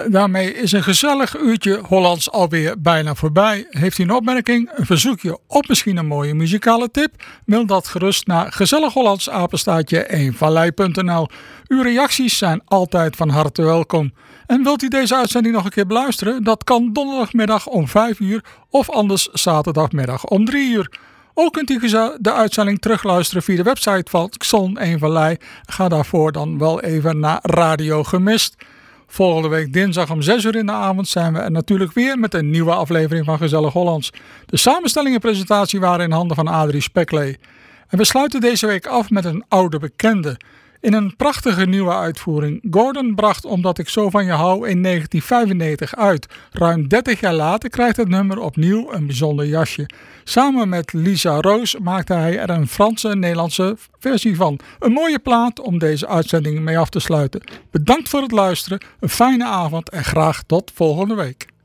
Daarmee is een gezellig uurtje Hollands alweer bijna voorbij. Heeft u een opmerking, een verzoekje of misschien een mooie muzikale tip? Mail dat gerust naar gezellighollandsapenstaartje1vallei.nl. Uw reacties zijn altijd van harte welkom. En wilt u deze uitzending nog een keer beluisteren? Dat kan donderdagmiddag om 5 uur of anders zaterdagmiddag om 3 uur. Ook kunt u de uitzending terugluisteren via de website van Xon 1 Vallei. Ga daarvoor dan wel even naar Radio Gemist. Volgende week dinsdag om 6 uur in de avond zijn we er natuurlijk weer met een nieuwe aflevering van Gezellig Hollands. De samenstelling en presentatie waren in handen van Adrie Speklee. En we sluiten deze week af met een oude bekende. In een prachtige nieuwe uitvoering. Gordon bracht Omdat ik zo van je hou in 1995 uit. Ruim 30 jaar later krijgt het nummer opnieuw een bijzonder jasje. Samen met Lisa Roos maakte hij er een Franse-Nederlandse versie van. Een mooie plaat om deze uitzending mee af te sluiten. Bedankt voor het luisteren, een fijne avond en graag tot volgende week.